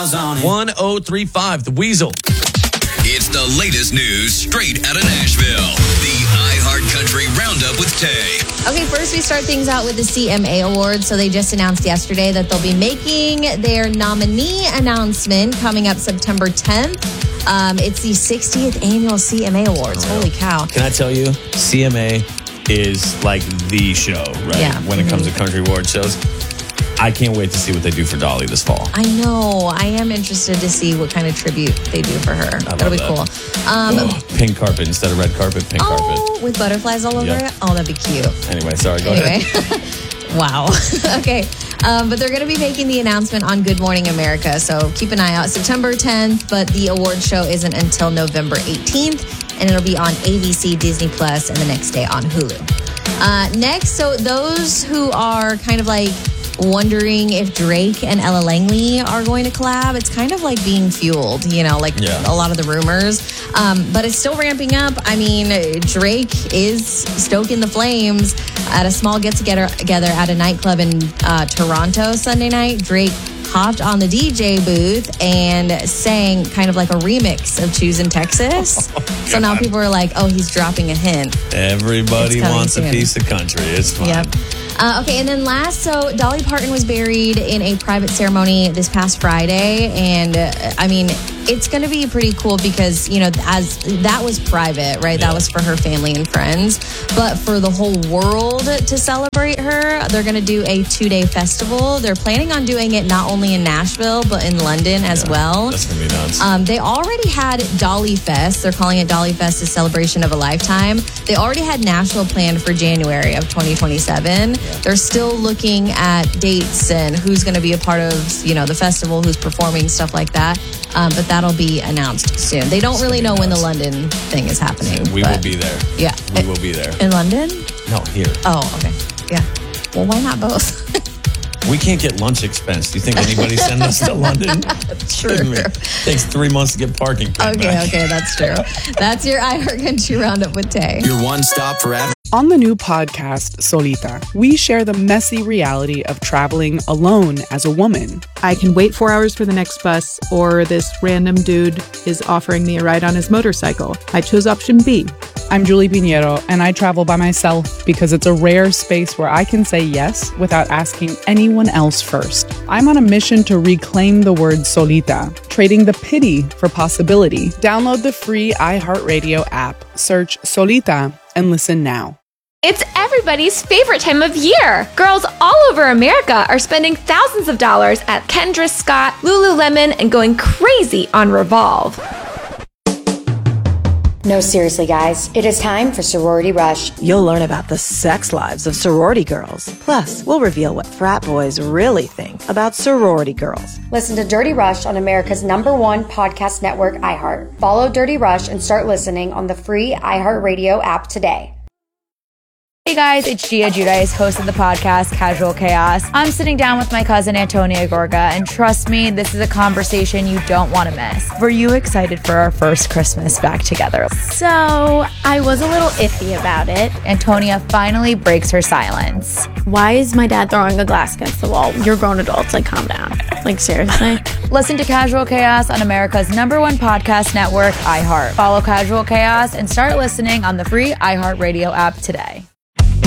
miles on it. 1035, The Weasel. It's the latest news straight out of Nashville. The iHeart Country Roundup with Tay. Okay, first we start things out with the CMA Awards. So they just announced yesterday that they'll be making their nominee announcement coming up September 10th. It's the 60th annual CMA Awards. Holy cow. Can I tell you, CMA is like the show, right? Yeah. When it comes to country award shows. I can't wait to see what they do for Dolly this fall. I know. I am interested to see what kind of tribute they do for her. That'll be cool. Pink carpet instead of red carpet, pink carpet. With butterflies all over it? Oh, that'd be cute. Anyway, sorry, go ahead. Wow. Okay. But they're going to be making the announcement on Good Morning America. So keep an eye out. September 10th, but the award show isn't until November 18th. And it'll be on ABC, Disney Plus, and the next day on Hulu. Next, so those who are kind of like wondering if Drake and Ella Langley are going to collab, it's kind of like being fueled, a lot of the rumors. But it's still ramping up. I mean, Drake is stoking the flames at a small get-together at a nightclub in Toronto Sunday night. Drake hopped on the DJ booth and sang kind of like a remix of Choosing Texas. So now people are like, oh, he's dropping a hint. Everybody wants a piece of country. It's fine. Yep. Okay, and then last, so Dolly Parton was buried in a private ceremony this past Friday, and it's going to be pretty cool because, as that was private, right? Yeah. That was for her family and friends, but for the whole world to celebrate her, they're going to do a 2-day festival. They're planning on doing it not only in Nashville, but in London as well. That's going to be nuts. They already had Dolly Fest. They're calling it Dolly Fest, a celebration of a lifetime. They already had Nashville planned for January of 2027. They're still looking at dates and who's going to be a part of, the festival, who's performing, stuff like that. But that'll be announced soon. They don't really know when the London thing is happening. We will be there. Yeah. We will be there. In London? No, here. Oh, okay. Yeah. Well, why not both? We can't get lunch expense. Do you think anybody's sending us to London? True. Takes 3 months to get parking. Okay, that's true. That's your iHeart Country Roundup with Tay. Your one stop for On the new podcast, Solita, we share the messy reality of traveling alone as a woman. I can wait 4 hours for the next bus, or this random dude is offering me a ride on his motorcycle. I chose option B. I'm Julie Pinheiro, and I travel by myself because it's a rare space where I can say yes without asking anyone else first. I'm on a mission to reclaim the word solita, trading the pity for possibility. Download the free iHeartRadio app, search Solita, and listen now. It's everybody's favorite time of year. Girls all over America are spending thousands of dollars at Kendra Scott, Lululemon, and going crazy on Revolve. No, seriously, guys. It is time for Sorority Rush. You'll learn about the sex lives of sorority girls. Plus, we'll reveal what frat boys really think about sorority girls. Listen to Dirty Rush on America's #1 podcast network, iHeart. Follow Dirty Rush and start listening on the free iHeartRadio app today. Hey guys, it's Gia Giudice, host of the podcast Casual Chaos. I'm sitting down with my cousin Antonia Gorga, and trust me, this is a conversation you don't want to miss. Were you excited for our first Christmas back together? So, I was a little iffy about it. Antonia finally breaks her silence. Why is my dad throwing a glass against the wall? You're grown adults, calm down. Seriously? Listen to Casual Chaos on America's #1 podcast network, iHeart. Follow Casual Chaos and start listening on the free iHeartRadio app today.